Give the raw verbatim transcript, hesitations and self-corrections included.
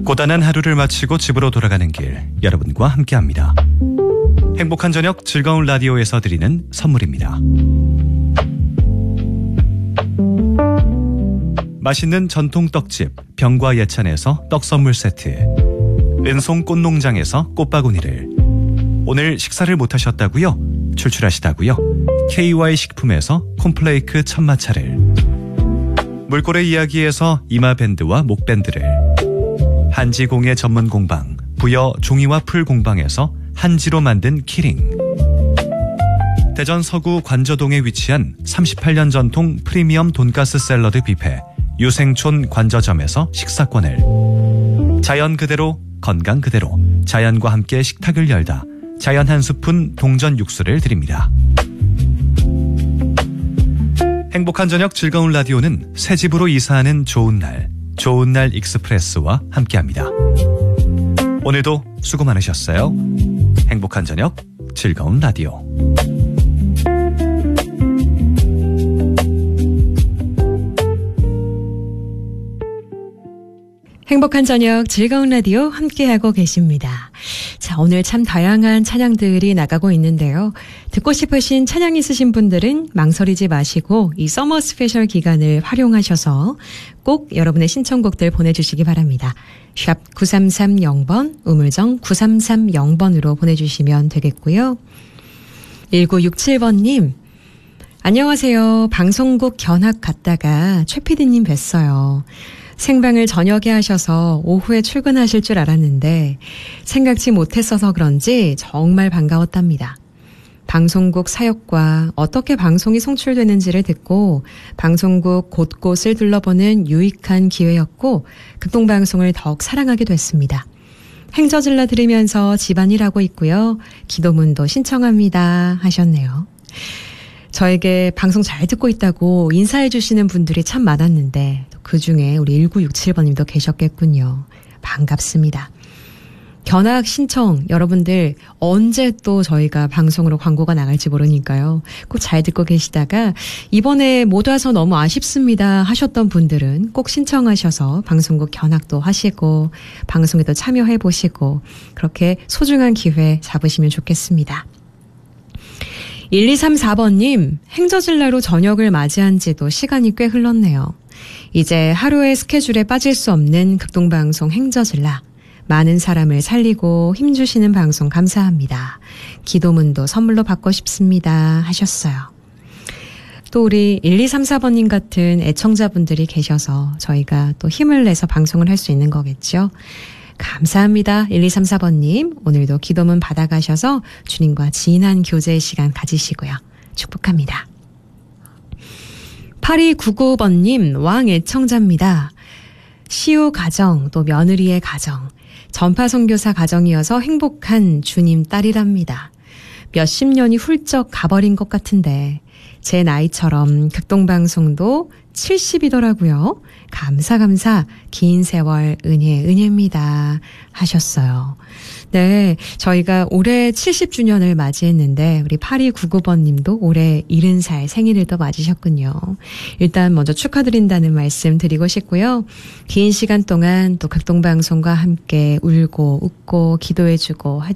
고단한 하루를 마치고 집으로 돌아가는 길, 여러분과 함께합니다. 행복한 저녁 즐거운 라디오에서 드리는 선물입니다. 맛있는 전통 떡집 병과 예찬에서 떡 선물 세트, 은송 꽃농장에서 꽃바구니를, 오늘 식사를 못하셨다고요? 출출하시다고요? 케이와이 식품에서 콤플레이크 천마차를, 물고래 이야기에서 이마밴드와 목밴드를, 한지공예 전문 공방 부여 종이와 풀 공방에서 한지로 만든 키링, 대전 서구 관저동에 위치한 삼십팔 년 전통 프리미엄 돈가스 샐러드 뷔페 유생촌 관저점에서 식사권을, 자연 그대로 건강 그대로 자연과 함께 식탁을 열다 자연 한 스푼 동전 육수를 드립니다. 행복한 저녁 즐거운 라디오는 새 집으로 이사하는 좋은 날, 좋은 날 익스프레스와 함께합니다. 오늘도 수고 많으셨어요. 행복한 저녁 즐거운 라디오. 행복한 저녁 즐거운 라디오 함께하고 계십니다. 자, 오늘 참 다양한 찬양들이 나가고 있는데요. 듣고 싶으신 찬양 있으신 분들은 망설이지 마시고 이 서머 스페셜 기간을 활용하셔서 꼭 여러분의 신청곡들 보내주시기 바랍니다. 샵 구삼삼공 번, 우물정 구삼삼공 번으로 보내주시면 되겠고요. 일구육칠 번님, 안녕하세요. 방송국 견학 갔다가 최 피디님 뵀어요. 생방을 저녁에 하셔서 오후에 출근하실 줄 알았는데 생각지 못했어서 그런지 정말 반가웠답니다. 방송국 사역과 어떻게 방송이 송출되는지를 듣고 방송국 곳곳을 둘러보는 유익한 기회였고 극동방송을 더욱 사랑하게 됐습니다. 행저질러 들으면서 집안일하고 있고요. 기도문도 신청합니다 하셨네요. 저에게 방송 잘 듣고 있다고 인사해 주시는 분들이 참 많았는데 그중에 우리 일구육칠 번님도 계셨겠군요. 반갑습니다. 견학 신청 여러분들 언제 또 저희가 방송으로 광고가 나갈지 모르니까요. 꼭 잘 듣고 계시다가 이번에 못 와서 너무 아쉽습니다 하셨던 분들은 꼭 신청하셔서 방송국 견학도 하시고 방송에도 참여해 보시고 그렇게 소중한 기회 잡으시면 좋겠습니다. 일이삼사 번님, 행저질라로 저녁을 맞이한 지도 시간이 꽤 흘렀네요. 이제 하루의 스케줄에 빠질 수 없는 극동방송 행저질라. 많은 사람을 살리고 힘주시는 방송 감사합니다. 기도문도 선물로 받고 싶습니다 하셨어요. 또 우리 일이삼사 번님 같은 애청자분들이 계셔서 저희가 또 힘을 내서 방송을 할 수 있는 거겠죠. 감사합니다. 일이삼사 번님, 오늘도 기도문 받아가셔서 주님과 진한 교제의 시간 가지시고요. 축복합니다. 팔이구구 번님, 왕 애청자입니다. 시우 가정, 또 며느리의 가정, 전파 선교사 가정이어서 행복한 주님 딸이랍니다. 몇십 년이 훌쩍 가버린 것 같은데 제 나이처럼 극동방송도 칠십이더라고요. 감사 감사 긴 세월 은혜 은혜입니다 하셨어요. 네, 저희가 올해 칠십 주년을 맞이했는데 우리 팔이구구 번님도 올해 일흔 살 생일을 또 맞으셨군요. 일단 먼저 축하드린다는 말씀 드리고 싶고요. 긴 시간 동안 또 극동방송과 함께 울고 웃고 기도해주고